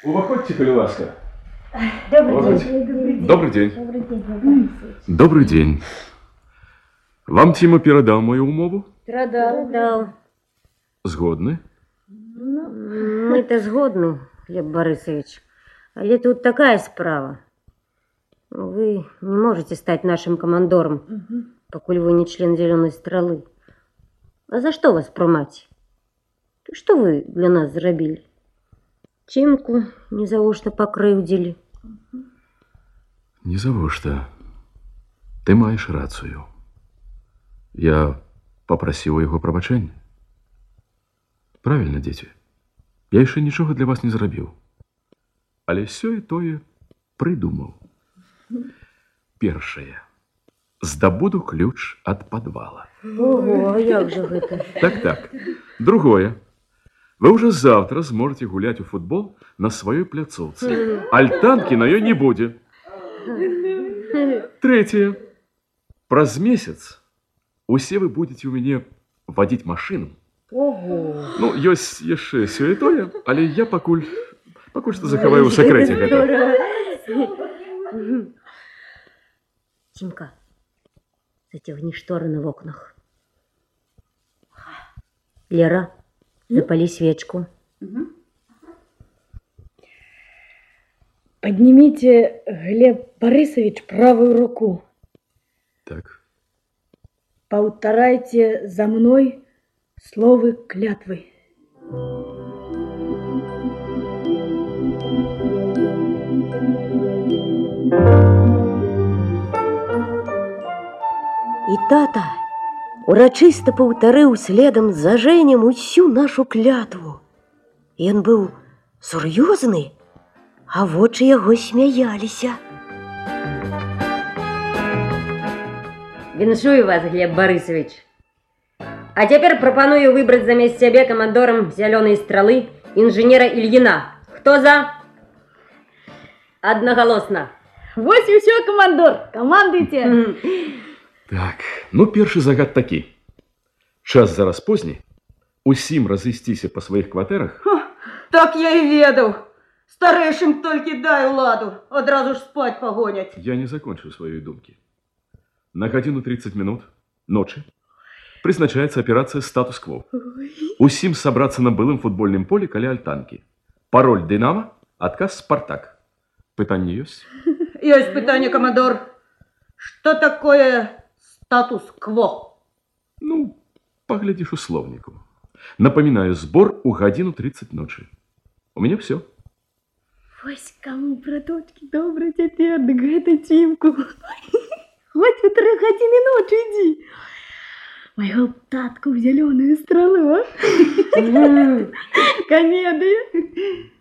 Уваходьте, коли ласка. Добрый день. Добрый день. Добрый день. Вам Тима передал мою умову? Передал. Згодны? Мы-то згодны, Глеб Борисович. Але тут такая справа. Вы не можете стать нашим командором, покуль вы не член «Зеленой стрелы». А за что вас прымаць? Что вы для нас зрабілі? Тимку незавошта пакрыўдзілі. Незавошта. Ты маешь рацию. Я попросил его прабачэння. Правильно, дети. Я еще ничего для вас не зрабіў. Але сё і тое придумал. Першае. Здабуду ключ от подвала. Ого, як же гэта? Так. Другое. Вы уже завтра сможете гулять у футбол на своей пляцовце. Альтанки на ее не будет. Третье. Праз месяц усе вы будете у меня водить машину. Ого. Ну, ёсць яшчэ сё і тое, але я пакуль што захаваю ў сакрэце гэта. Тимка, затягни шторы на окнах. Лера, запали свечку. Поднимите, Глеб Борисович, правую руку. Так. Повторяйте за мной словы клятвы. И тата урачыста паўтарыў следам за Жэнем усю нашу клятву. Ён быў сур'ёзны, а вочы яго смяяліся. Віншую вас, Глеб Борисович. А теперь пропоную выбрать замест себе командором «Зеленой стрелы» инженера Ильина. Кто за? Одноголосно. Вось и все, командор. Командуйте. Так, ну першы загад такі. Час зараз позні. Усім разысціся па сваіх кватэрах. Так я и ведаў. Старэйшым толькі дай ладу, одразу ж спать погонять. Я не закончу своей думки. На 1:30 минут ночи призначается операция «Статус-кво». Усім собраться на былым футбольном поле каля альтанки. Пароль «Динамо», отказ «Спартак». Пытанне ёсць? Есть питание, командор. Что такое статус-кво? Ну, поглядишь у словнику. Напоминаю, сбор у 1:30 ночи. У меня все. Вось кому, браточки, добрый теперь, да гэта Тимку. Хоть в 3 годины ночи иди. Моего татку в «Зеленую стрелу». Комедия.